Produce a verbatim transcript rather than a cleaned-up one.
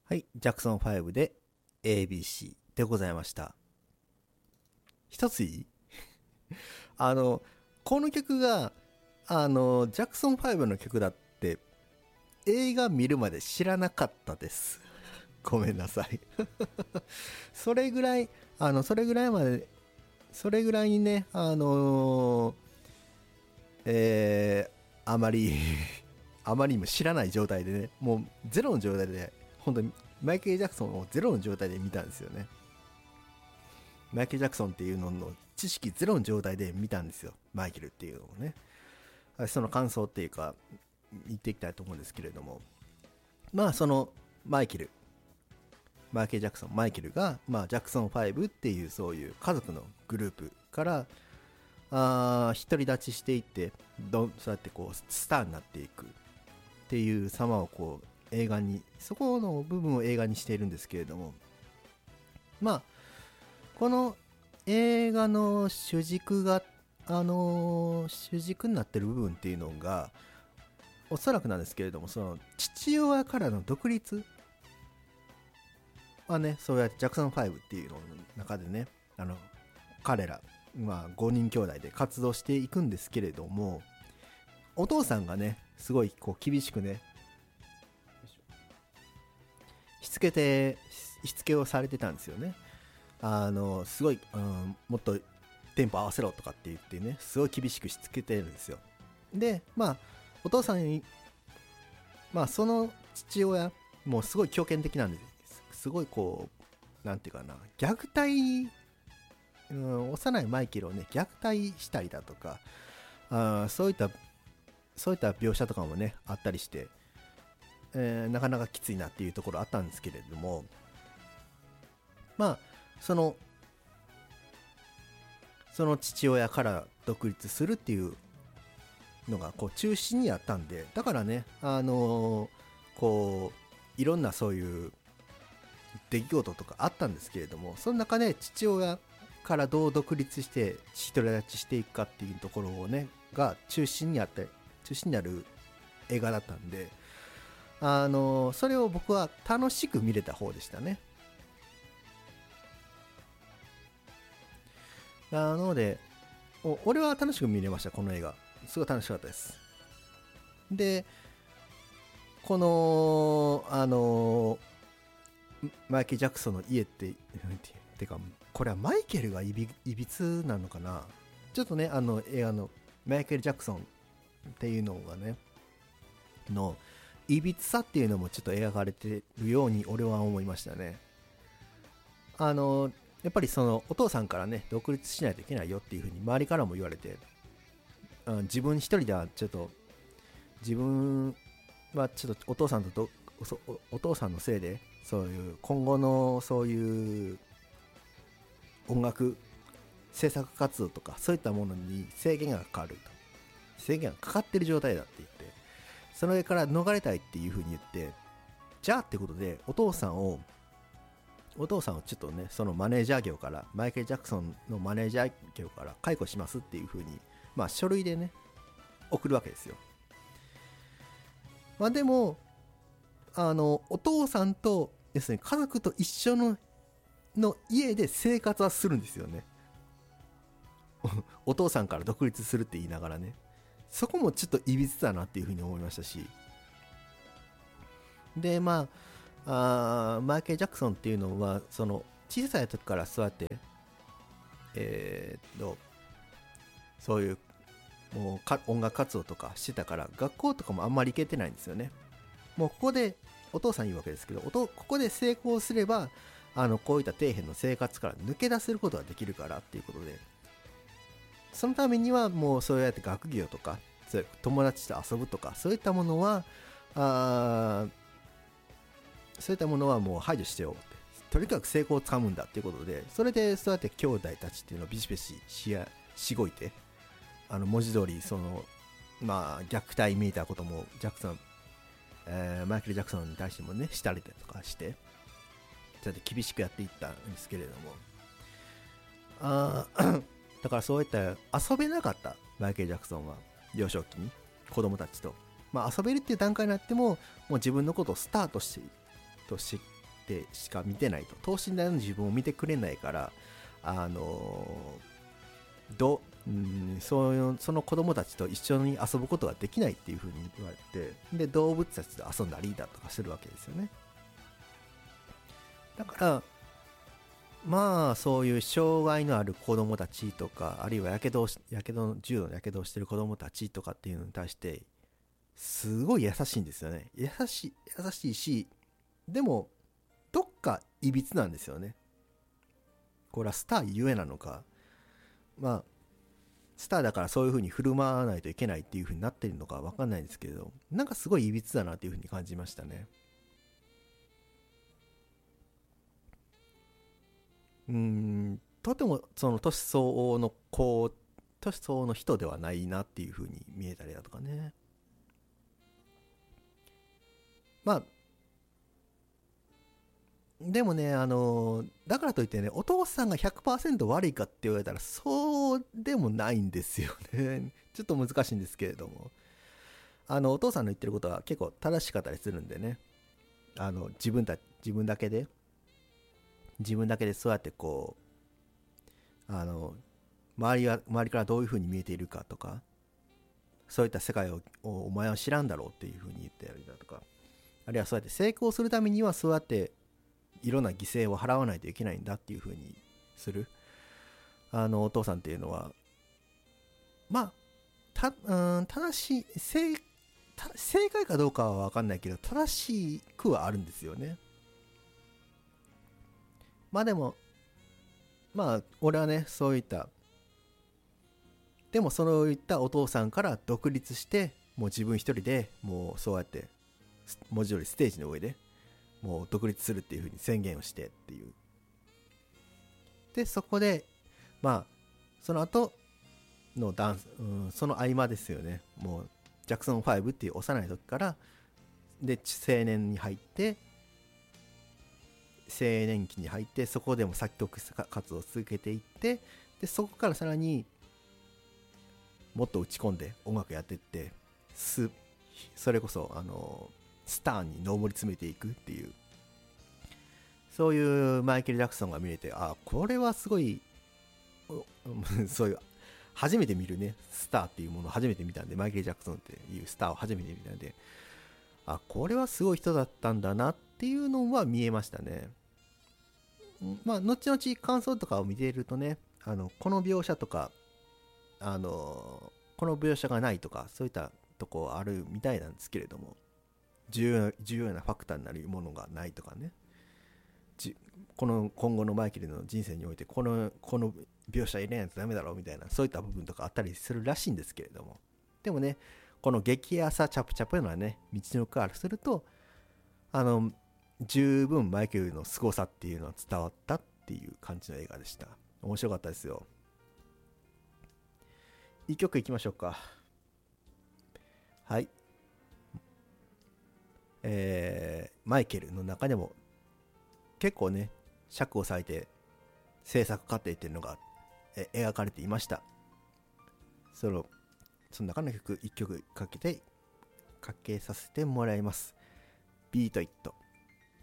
はい、ジャクソンファイブで エービーシー でございました。一ついいあの、この曲が、あの、ジャクソンファイブの曲だって映画見るまで知らなかったです。ごめんなさい。それぐらい、あの、それぐらいまで、それぐらいにね、あのー、えー、あまりあまりにも知らない状態でね、もうゼロの状態で、本当にマイケル・ジャクソンをゼロの状態で見たんですよね。マイケル・ジャクソンっていうのの知識ゼロの状態で見たんですよ。マイケルっていうのをね。その感想っていうか、言っていきたいと思うんですけれども。まあ、そのマイケル、マイケル・ジャクソン、マイケルが、まあ、ジャクソンファイブっていうそういう家族のグループから、あ独り立ちしていってどそうやってこうスターになっていくっていう様をこう映画にそこの部分を映画にしているんですけれども、まあこの映画の主軸があのー主軸になってる部分っていうのがおそらくなんですけれども、その父親からの独立はね、そうやってジャクソンファイブっていうのの中でね、あの彼らまあごにん兄弟で活動していくんですけれども、お父さんがねすごいこう厳しくねしつけてしつけをされてたんですよね。あのすごい、うん、もっとテンポ合わせろとかって言ってね、すごい厳しくしつけてるんですよ。でまあお父さんにまあその父親もうすごい強権的なんです。すごいこうなんていうかな、虐待、うん、幼いマイケルをね虐待したりだとか、あそういったそういった描写とかもねあったりして、えーなかなかきついなっていうところあったんですけれども、まあそのその父親から独立するっていうのがこう中心にあったんで、だからね、あのーこういろんなそういう出来事とかあったんですけれども、その中で父親からどう独立して独り立ちしていくかっていうところをねが中心にあって中心にある映画だったんで、あのーそれを僕は楽しく見れた方でしたね。なのでお俺は楽しく見れました。この映画すごい楽しかったです。でこのあのマイケル・ジャクソンの家っててかこれはマイケルがいびいびつなのかな。ちょっとねあの映画のマイケル・ジャクソンっていうのがねのいびつさっていうのもちょっと描かれてるように俺は思いましたね。あのやっぱりそのお父さんからね独立しないといけないよっていう風に周りからも言われて、うん、自分一人ではちょっと自分はちょっとお父さんとどおお父さんのせいでそういう今後のそういう音楽制作活動とかそういったものに制限がかかると制限がかかってる状態だって言って、その上から逃れたいっていう風に言って、じゃあってことでお父さんをお父さんをちょっとねそのマネージャー業からマイケル・ジャクソンのマネージャー業から解雇しますっていう風にまあ書類でね送るわけですよ。まあでもあのお父さんとですね家族と一緒のの家で生活はするんですよね。お父さんから独立するって言いながらね、そこもちょっといびつだなっていうふうに思いましたし、でまああマイケル・ジャクソンっていうのはその小さい時からそうやってえー、っとそういうもうか音楽活動とかしてたから学校とかもあんまり行けてないんですよね。もうここでお父さん言うわけですけど、おとここで成功すればあのこういった底辺の生活から抜け出せることができるからっていうことで、そのためにはもうそうやって学業とかそういう友達と遊ぶとかそういったものはあそういったものはもう排除してよって、とにかく成功をつかむんだっていうことで、それでそうやって兄弟たちっていうのをビシビシしやしごいて、あの文字通りそのまあ虐待めいたこともジャクソン、えーマイケル・ジャクソンに対してもねしたりとかして、そうやって厳しくやっていったんですけれども、あだからそういった遊べなかったマイケル・ジャクソンは幼少期に子供たちと、まあ、遊べるっていう段階になってももう自分のことをスターとしてとしてしか見てないと、等身大の自分を見てくれないから、あのどうんそういうその子供たちと一緒に遊ぶことができないっていう風に言われて、で動物たちと遊んだりだとかするわけですよね。だからまあそういう障害のある子供たちとか、あるいはやけどやけど重度のやけどをしてる子供たちとかっていうのに対してすごい優しいんですよね。優しい優しいし、でもどっかいびつなんですよね。これはスターゆえなのか、まあスターだからそういう風に振る舞わないといけないっていう風になってるのかわかんないですけれど、なんかすごいいびつだなっていう風に感じましたね。うーんとてもその年相応の子年相応の人ではないなっていう風に見えたりだとかね。まあでもね、あのだからといってね、お父さんがひゃくパーセント悪いかって言われたらそうでもないんですよね。ちょっと難しいんですけれども、あのお父さんの言ってることは結構正しかったりするんでね、あの自分た自分だけで自分だけでそうやってこう、あの周りは周りからどういう風に見えているかとか、そういった世界をお前は知らんだろうっていう風に言ってやるだとか、あるいはそうやって成功するためにはそうやっていろんな犠牲を払わないといけないんだっていう風にする、あのお父さんっていうのは、まあたうん正しい正正解かどうかは分かんないけど正しくはあるんですよね。まあでもまあ俺はね、そういったでもそういったお父さんから独立して、もう自分一人でもうそうやって文字通りステージの上でもう独立するっていう風に宣言をしてっていう、でそこでまあその後のダンス、うん、その合間ですよね。もうジャクソンファイブっていう幼い時からで青年に入って青年期に入って、そこでも作曲活動を続けていって、でそこからさらにもっと打ち込んで音楽やっていって、すそれこそあのスターに上り詰めていくっていう、そういうマイケル・ジャクソンが見れて、あこれはすごいそういう初めて見るねスターっていうものを初めて見たんで、マイケル・ジャクソンっていうスターを初めて見たんで、あこれはすごい人だったんだなっていうのは見えましたね。まあ後々感想とかを見ているとね、あのこの描写とかあのこの描写がないとかそういったとこあるみたいなんですけれども、重要な重要なファクターになるものがないとかね、この今後のマイケルの人生においてこのこの描写入れないとダメだろうみたいな、そういった部分とかあったりするらしいんですけれども、でもねこの激朝チャプチャプのね道のくからすると、あの十分マイケルの凄さっていうのは伝わったっていう感じの映画でした。面白かったですよ。いっきょくいきましょうか。はい、えー、マイケルの中でも結構ね尺を割いて制作過程っていうのが描かれていました。そのその中の曲いっきょくかけてかけさせてもらいます。ビートイット。